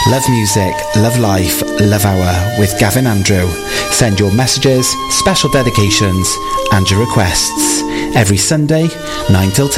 Love music, love life, love hour with Gavin Andrew. Send your messages, special dedications and your requests every Sunday 9 till 10.